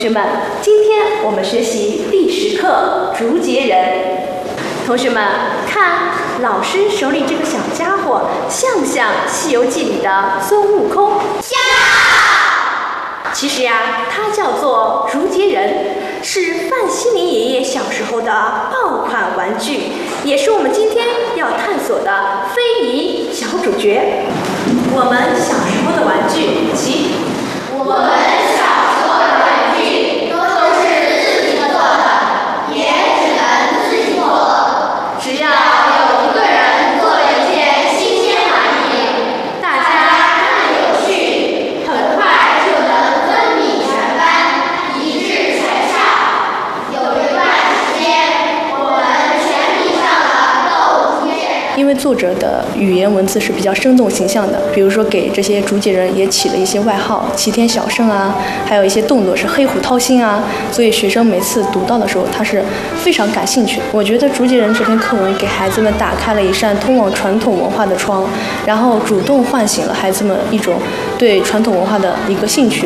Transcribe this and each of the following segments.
同学们，今天我们学习第10课竹节人。同学们，看老师手里这个小家伙，像不像《西游记》里的孙悟空？ 像。 其实呀，它叫做竹节人，是范希林爷爷小时候的爆款玩具，也是我们今天要探索的非遗小主角。我们小时候的玩具， 我们小时候的玩具都是自己做的，也只能自己做。只要有一个人做了一件新鲜玩意，大家看有趣，很快就能分米全班，一致全上。有一段时间，我们全迷上了斗竹节人。 因为作者的语言文字是比较生动形象的，比如说给这些竹节人也起了一些外号，齐天小圣啊，还有一些动作是黑虎掏心啊，所以学生每次读到的时候，他是非常感兴趣的。我觉得竹节人这篇课文给孩子们打开了一扇通往传统文化的窗，然后主动唤醒了孩子们一种对传统文化的一个兴趣。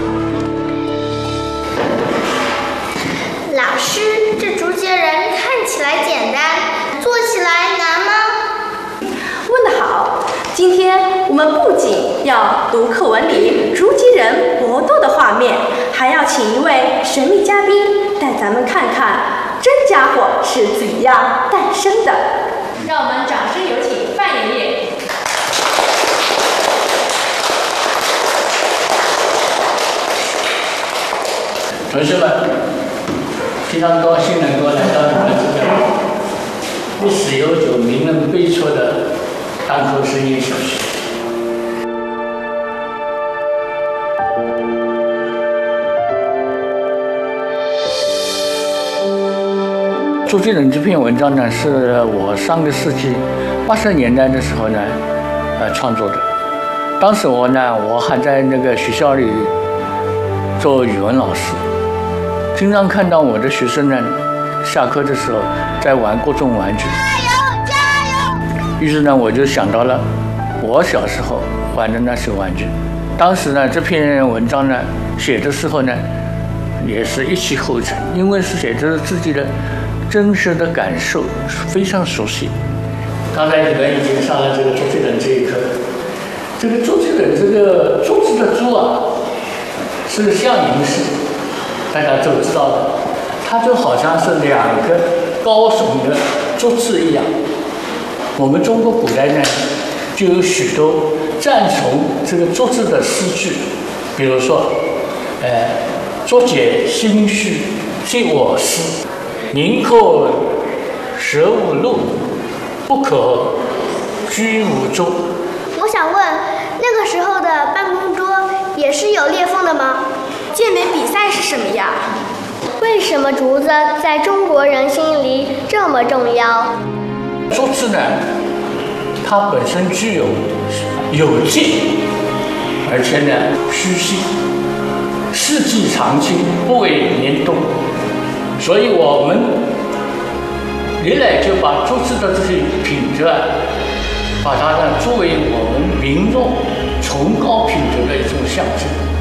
老师，这竹节人看起来简单，做起来难吗？ 问得好！今天我们不仅要读课文里竹节人搏斗的画面，还要请一位神秘嘉宾带咱们看看真家伙是怎样诞生的。让我们掌声有请范爷爷。 同学们，非常高兴能够来到你们这个历史悠久、名人辈出的单口实验小学。竹节人这篇文章呢，是我上个世纪80年代的时候呢，创作的。当时我还在那个学校里做语文老师，经常看到我的学生呢，下课的时候在玩各种玩具。 加油！ 于是呢，我就想到了我小时候玩的那些玩具。当时呢，这篇文章呢写的时候呢，也是一气呵成，因为是写着自己的真实的感受，非常熟悉。刚才你们已经上了这个竹节人这一课，这个竹节人这个竹子的竹啊，是象形式，大家都知道的，它就好像是2个高耸的竹子一样。我们中国古代呢，就有许多赞颂这个竹子的诗句，比如说，竹节心虚即我思，宁可舍吾路，不可居吾舟。 我想问，那个时候的办公桌也是有裂缝的吗？ 健美比赛是什么呀？ 为什么竹子在中国人心里这么重要？ 竹子呢，它本身具有有劲，而且呢虚细，四季常青，不为年冬。所以我们历来就把竹子的这些品质把它呢作为我们民众崇高品质的一种象征。